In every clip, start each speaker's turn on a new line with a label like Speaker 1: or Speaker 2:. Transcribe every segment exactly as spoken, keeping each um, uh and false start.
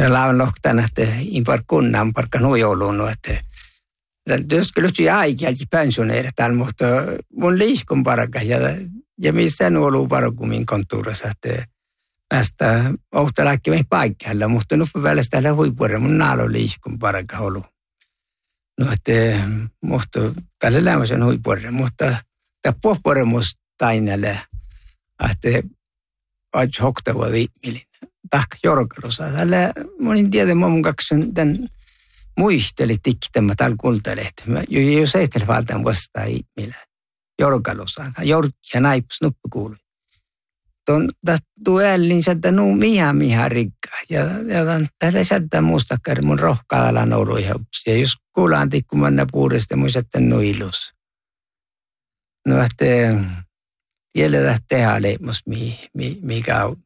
Speaker 1: Lauan lohtana, että impar kunnan parkka nujoulunut, että jos kyllä se aikialti pensioneida täällä, mutta mun liiskun parkka ja, ja missä on ollut parkumin kontuurissa, että päästä ohtalakki meihin paikalla, mutta nuppu välistä täällä huipuudella mun naalo liiskun parkka ollut. No, että mutta tällä lämmössä on huipuudella, mutta tämä puhupuoremus tainelle, että aika hoktava viimilin. Tahka jorkalussa. Tällä monin tiedä mun kaksi tämän muisteli tikkittämä täällä kultalehti. Jos ei teillä valtaan vastaa ihmillä. Jorkalussa. Jorkki ja naipus nuppu kuului. Tuon tuellin sieltä nuu miha miha rikkaa. Ja, ja tällä sieltä mustakkari mun rohkaalla noulu ihan. Ja jos kuulaan tikkumanna puudesta, mun sieltä nuu ilus. No, että tiedetään tehdä leimus mikä on.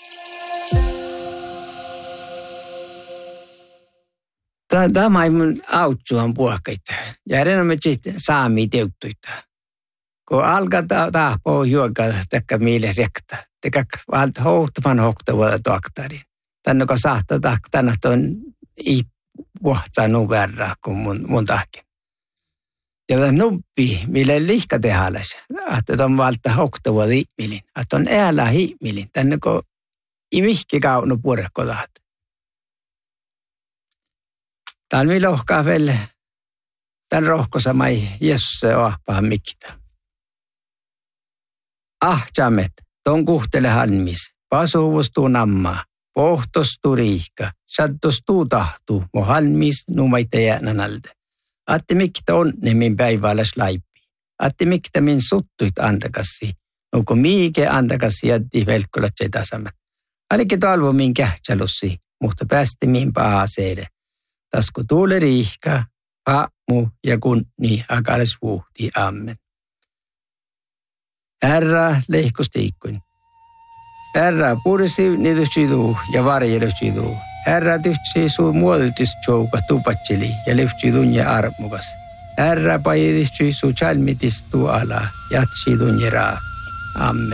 Speaker 1: Tämä ei mun autsuan puhkaita. Ja enemmän sitten saamia teuttuita. Kun alkaa tahpoa juokaa, tekkä miille rekta. Tekkä valta hohtaman hohtavuota tuoktariin. Tänne kun sahtaa tänne tuon ei puhtaa nuu verran kuin mun, mun tahkin. Ja tämä nuppi, mille lihka tehdään, että on valta hohtavuota ihmilin. Että on äällä ihmilin. Tänne kun ei mihki kaunu purekkotaat. Tämä on minä lohkaa vielä. Tämän rohkosa mai Jeesus ohpaa mikitä. Ah, jamet, ton kuhtele halmis. Pasuvustuu nammaa. Pohtustuu riihka. Sattustuu tahtuu. Mo halmis numaita jäänänalde. Atti mikitä on ne min päivälläs laippi. Atti mikitä min suttuit antakassi. Nuko miike antakassi jätti velkkolat tasamat. Alikki talvo min kähtsälussi. Mutta päästi min pahaseede. Tasku tuule riihka, paamu ja kunni akares vuhti ammen. Herra leihkustiikkuin. Herra pursi nityhtsiduu ja varjeluhtsiduu. Herra tyhtsi suu muodotusjouka tupatsili ja lyhtsidun ja armukas. Herra pajityhtsi suu chalmitis tuu ala jatsidun ja raafi. Amen.